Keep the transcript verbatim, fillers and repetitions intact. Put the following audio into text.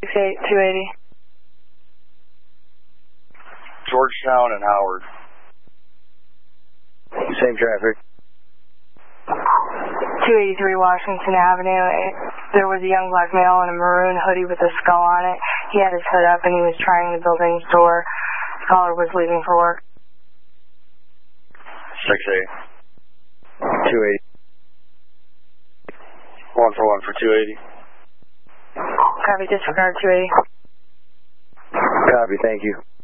six eight, two eighty. Georgetown and Howard. Same traffic. two eighty-three Washington Avenue. There was a young black male in a maroon hoodie with a skull on it. He had his hood up and he was trying the building's door. Caller was leaving for work. six eight. two eighty. One for one for two eighty. Copy, disregard two eighty. Copy, thank you.